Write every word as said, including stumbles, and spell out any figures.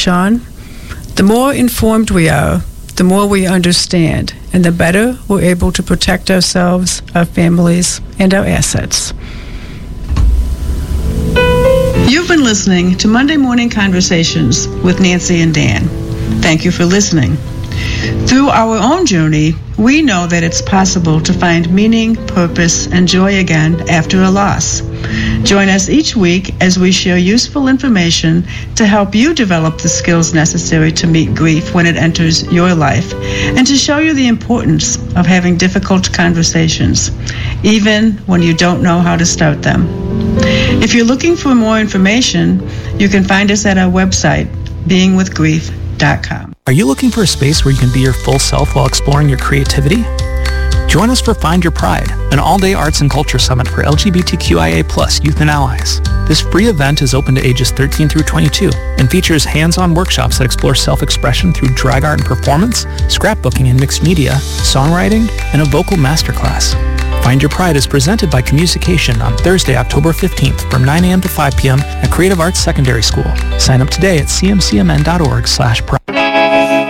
Sean. The more informed we are, the more we understand, and the better we're able to protect ourselves, our families, and our assets. You've been listening to Monday Morning Conversations with Nancy and Dan. Thank you for listening. Through our own journey, we know that it's possible to find meaning, purpose, and joy again after a loss. Join us each week as we share useful information to help you develop the skills necessary to meet grief when it enters your life, and to show you the importance of having difficult conversations, even when you don't know how to start them. If you're looking for more information, you can find us at our website, being with grief dot com. Are you looking for a space where you can be your full self while exploring your creativity? Join us for Find Your Pride, an all-day arts and culture summit for L G B T Q I A plus youth and allies. This free event is open to ages thirteen through twenty-two and features hands-on workshops that explore self-expression through drag art and performance, scrapbooking and mixed media, songwriting, and a vocal masterclass. Find Your Pride is presented by Communication on Thursday, October fifteenth from nine a.m. to five p.m. at Creative Arts Secondary School. Sign up today at c m c m n dot org slash pride.